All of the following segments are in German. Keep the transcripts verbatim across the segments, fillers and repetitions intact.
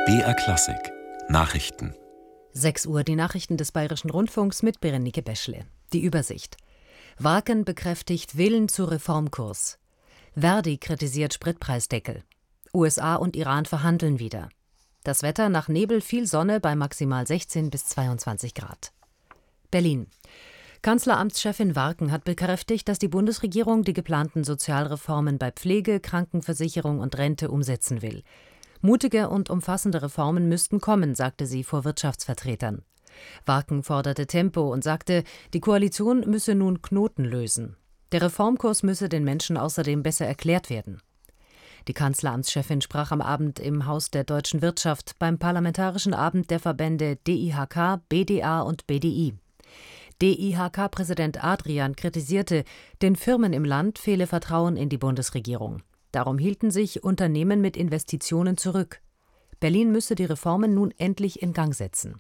B R Klassik Nachrichten. sechs Uhr, die Nachrichten des Bayerischen Rundfunks mit Berenike Beschle. Die Übersicht. Wagen bekräftigt Willen zu Reformkurs. Verdi kritisiert Spritpreisdeckel. U S A und Iran verhandeln wieder. Das Wetter: nach Nebel viel Sonne bei maximal sechzehn bis zweiundzwanzig Grad. Berlin. Kanzleramtschefin Warken hat bekräftigt, dass die Bundesregierung die geplanten Sozialreformen bei Pflege, Krankenversicherung und Rente umsetzen will. Mutige und umfassende Reformen müssten kommen, sagte sie vor Wirtschaftsvertretern. Warken forderte Tempo und sagte, die Koalition müsse nun Knoten lösen. Der Reformkurs müsse den Menschen außerdem besser erklärt werden. Die Kanzleramtschefin sprach am Abend im Haus der Deutschen Wirtschaft beim Parlamentarischen Abend der Verbände D I H K, B D A und B D I. D I H K-Präsident Adrian kritisierte, den Firmen im Land fehle Vertrauen in die Bundesregierung. Darum hielten sich Unternehmen mit Investitionen zurück. Berlin müsse die Reformen nun endlich in Gang setzen.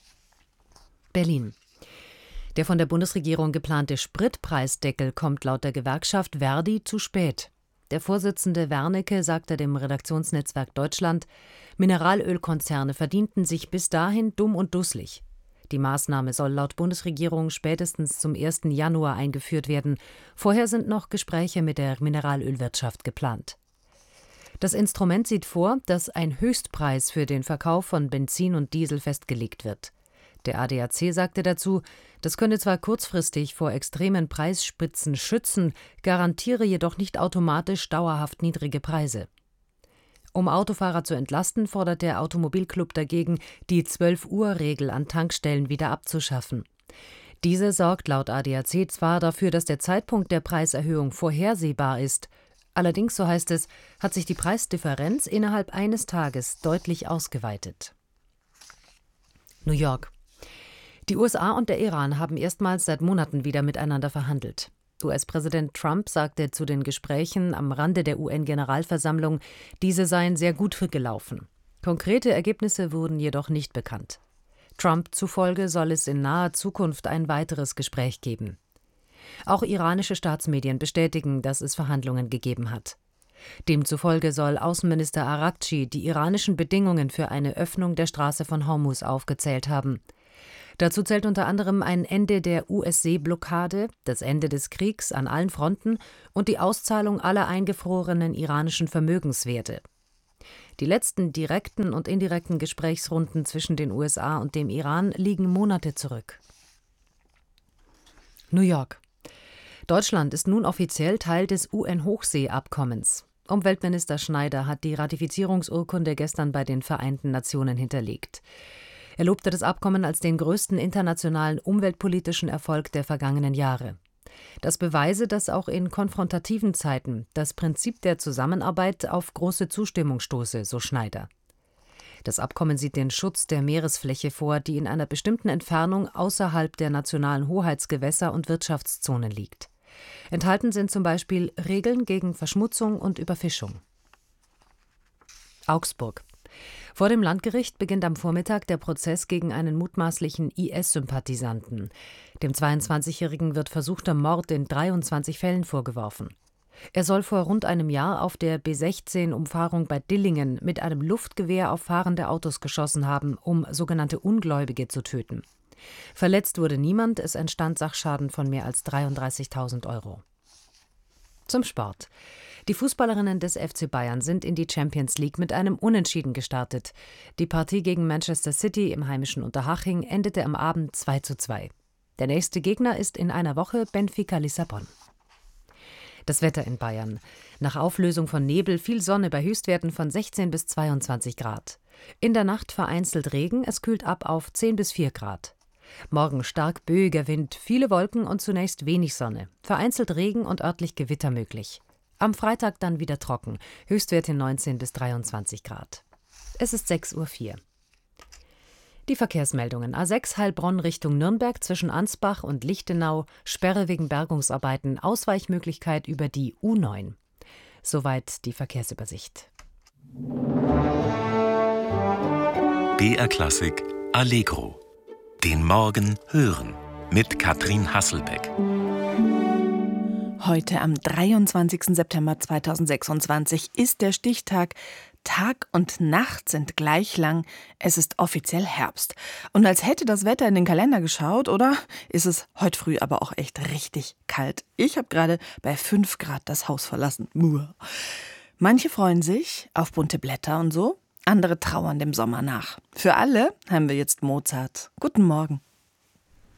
Berlin. Der von der Bundesregierung geplante Spritpreisdeckel kommt laut der Gewerkschaft Verdi zu spät. Der Vorsitzende Wernicke sagte dem Redaktionsnetzwerk Deutschland, Mineralölkonzerne verdienten sich bis dahin dumm und dusselig. Die Maßnahme soll laut Bundesregierung spätestens zum ersten Januar eingeführt werden. Vorher sind noch Gespräche mit der Mineralölwirtschaft geplant. Das Instrument sieht vor, dass ein Höchstpreis für den Verkauf von Benzin und Diesel festgelegt wird. Der A D A C sagte dazu, das könne zwar kurzfristig vor extremen Preisspitzen schützen, garantiere jedoch nicht automatisch dauerhaft niedrige Preise. Um Autofahrer zu entlasten, fordert der Automobilclub dagegen, die zwölf-Uhr-Regel an Tankstellen wieder abzuschaffen. Diese sorgt laut A D A C zwar dafür, dass der Zeitpunkt der Preiserhöhung vorhersehbar ist, allerdings, so heißt es, hat sich die Preisdifferenz innerhalb eines Tages deutlich ausgeweitet. New York. Die U S A und der Iran haben erstmals seit Monaten wieder miteinander verhandelt. U S-Präsident Trump sagte zu den Gesprächen am Rande der U N-Generalversammlung, diese seien sehr gut gelaufen. Konkrete Ergebnisse wurden jedoch nicht bekannt. Trump zufolge soll es in naher Zukunft ein weiteres Gespräch geben. Auch iranische Staatsmedien bestätigen, dass es Verhandlungen gegeben hat. Demzufolge soll Außenminister Araghchi die iranischen Bedingungen für eine Öffnung der Straße von Hormuz aufgezählt haben. Dazu zählt unter anderem ein Ende der U S-Seeblockade, das Ende des Kriegs an allen Fronten und die Auszahlung aller eingefrorenen iranischen Vermögenswerte. Die letzten direkten und indirekten Gesprächsrunden zwischen den U S A und dem Iran liegen Monate zurück. New York. Deutschland ist nun offiziell Teil des U N-Hochseeabkommens. Umweltminister Schneider hat die Ratifizierungsurkunde gestern bei den Vereinten Nationen hinterlegt. Er lobte das Abkommen als den größten internationalen umweltpolitischen Erfolg der vergangenen Jahre. Das beweise, dass auch in konfrontativen Zeiten das Prinzip der Zusammenarbeit auf große Zustimmung stoße, so Schneider. Das Abkommen sieht den Schutz der Meeresfläche vor, die in einer bestimmten Entfernung außerhalb der nationalen Hoheitsgewässer und Wirtschaftszonen liegt. Enthalten sind zum Beispiel Regeln gegen Verschmutzung und Überfischung. Augsburg. Vor dem Landgericht beginnt am Vormittag der Prozess gegen einen mutmaßlichen I S-Sympathisanten. Dem zweiundzwanzigjährigen wird versuchter Mord in dreiundzwanzig Fällen vorgeworfen. Er soll vor rund einem Jahr auf der B sechzehn-Umfahrung bei Dillingen mit einem Luftgewehr auf fahrende Autos geschossen haben, um sogenannte Ungläubige zu töten. Verletzt wurde niemand, es entstand Sachschaden von mehr als dreiunddreißigtausend Euro. Zum Sport. Die Fußballerinnen des F C Bayern sind in die Champions League mit einem Unentschieden gestartet. Die Partie gegen Manchester City im heimischen Unterhaching endete am Abend zwei zu zwei. Der nächste Gegner ist in einer Woche Benfica Lissabon. Das Wetter in Bayern. Nach Auflösung von Nebel viel Sonne bei Höchstwerten von sechzehn bis zweiundzwanzig Grad. In der Nacht vereinzelt Regen, es kühlt ab auf zehn bis vier Grad. Morgen stark böiger Wind, viele Wolken und zunächst wenig Sonne. Vereinzelt Regen und örtlich Gewitter möglich. Am Freitag dann wieder trocken, Höchstwerte neunzehn bis dreiundzwanzig Grad. Es ist sechs Uhr vier. Die Verkehrsmeldungen. A sechs Heilbronn Richtung Nürnberg zwischen Ansbach und Lichtenau, Sperre wegen Bergungsarbeiten, Ausweichmöglichkeit über die U neun. Soweit die Verkehrsübersicht. B R Klassik Allegro. Den Morgen hören mit Katrin Hasselbeck. Heute am dreiundzwanzigsten September zweitausendsechsundzwanzig ist der Stichtag Tag und Nacht sind gleich lang, es ist offiziell Herbst. Und als hätte das Wetter in den Kalender geschaut, oder? Ist es heute früh aber auch echt richtig kalt. Ich habe gerade bei fünf Grad das Haus verlassen. Muah. Manche freuen sich auf bunte Blätter und so, andere trauern dem Sommer nach. Für alle haben wir jetzt Mozart. Guten Morgen.